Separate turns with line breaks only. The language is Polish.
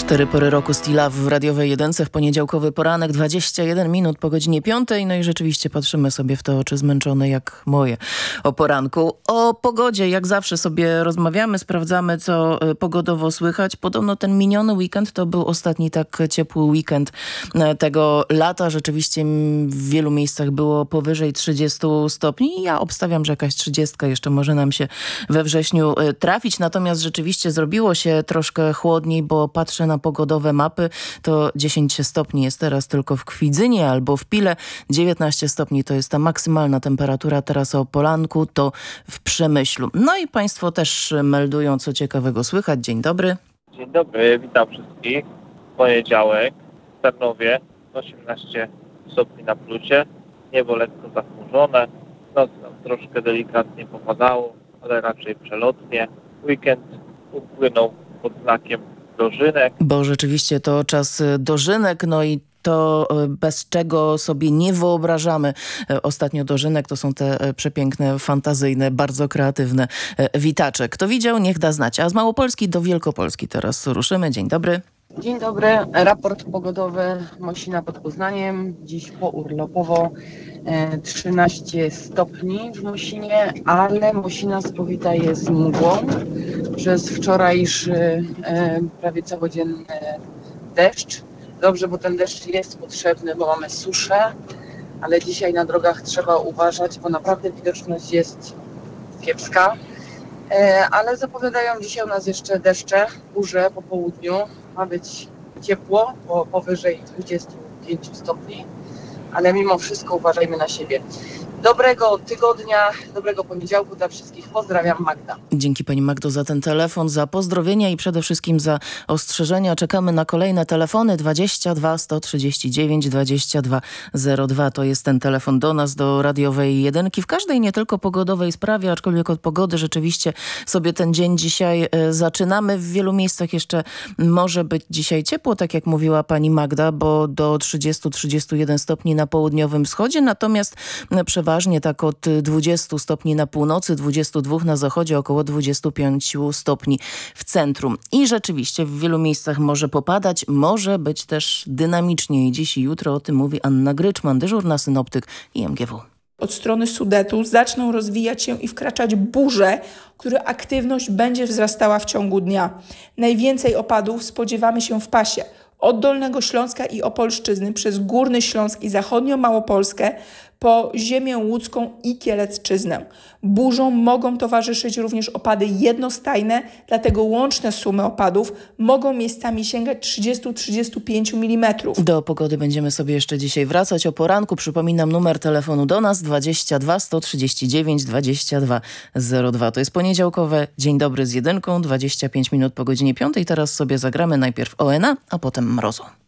4 pory roku Stila w radiowej jedynce w poniedziałkowy poranek, 21 minut po godzinie 5. No i rzeczywiście patrzymy sobie w te oczy zmęczone jak moje o poranku. O pogodzie jak zawsze sobie rozmawiamy, sprawdzamy co pogodowo słychać. Podobno ten miniony weekend to był ostatni tak ciepły weekend tego lata. Rzeczywiście w wielu miejscach było powyżej 30 stopni. Ja obstawiam, że jakaś 30 jeszcze może nam się we wrześniu trafić. Natomiast rzeczywiście zrobiło się troszkę chłodniej, bo patrzę na pogodowe mapy, to 10 stopni jest teraz tylko w Kwidzynie albo w Pile. 19 stopni to jest ta maksymalna temperatura. Teraz o Polanku to w Przemyślu. No i państwo też meldują, co ciekawego słychać. Dzień dobry.
Dzień dobry, witam wszystkich. Poniedziałek w Tarnowie 18 stopni na plusie. Niebo lekko zachmurzone. Noc nam troszkę delikatnie popadało, ale raczej przelotnie. Weekend upłynął pod znakiem dożynek.
Bo rzeczywiście to czas dożynek, no i to bez czego sobie nie wyobrażamy. Ostatnio dożynek to są te przepiękne, fantazyjne, bardzo kreatywne witacze. Kto widział, niech da znać. A z Małopolski do Wielkopolski teraz ruszymy. Dzień dobry.
Dzień dobry, raport pogodowy Mosina pod Poznaniem. Dziś pourlopowo 13 stopni w Mosinie, ale Mosina spowita jest mgłą. Przez wczorajszy prawie całodzienny deszcz. Dobrze, bo ten deszcz jest potrzebny, bo mamy suszę, ale dzisiaj na drogach trzeba uważać, bo naprawdę widoczność jest kiepska. Ale zapowiadają dzisiaj u nas jeszcze deszcze, burze po południu. Ma być ciepło, bo powyżej 25 stopni, ale mimo wszystko uważajmy na siebie. Dobrego tygodnia, dobrego poniedziałku dla wszystkich. Pozdrawiam, Magda.
Dzięki pani Magdo za ten telefon, za pozdrowienia i przede wszystkim za ostrzeżenia. Czekamy na kolejne telefony 22 139 2202. To jest ten telefon do nas, do radiowej jedynki. W każdej nie tylko pogodowej sprawie, aczkolwiek od pogody rzeczywiście sobie ten dzień dzisiaj zaczynamy. W wielu miejscach jeszcze może być dzisiaj ciepło, tak jak mówiła pani Magda, bo do 30-31 stopni na południowym wschodzie, natomiast przeważnie tak od 20 stopni na północy, 22 na zachodzie, około 25 stopni w centrum. I rzeczywiście w wielu miejscach może popadać, może być też dynamicznie. I dziś i jutro o tym mówi Anna Gryczman, dyżurna synoptyk IMGW.
Od strony Sudetu zaczną rozwijać się i wkraczać burze, których aktywność będzie wzrastała w ciągu dnia. Najwięcej opadów spodziewamy się w pasie od Dolnego Śląska i Opolszczyzny przez Górny Śląsk i Zachodnią Małopolskę po ziemię łódzką i Kielecczyznę. Burzom mogą towarzyszyć również opady jednostajne, dlatego łączne sumy opadów mogą miejscami sięgać 30-35 mm.
Do pogody będziemy sobie jeszcze dzisiaj wracać o poranku. Przypominam numer telefonu do nas 22 139 2202. To jest poniedziałkowe Dzień Dobry z jedynką, 25 minut po godzinie 5. Teraz sobie zagramy najpierw ONA, a potem Mrozu.